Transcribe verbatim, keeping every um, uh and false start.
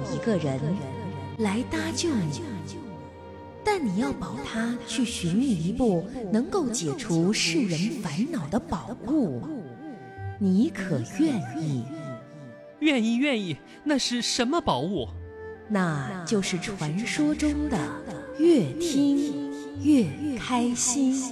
一个人来搭救你，但你要保他去寻觅一部能够解除世人烦恼的宝物，你可愿意？ 愿意愿意。那是什么宝物？ 那就是传说中的越听越开心。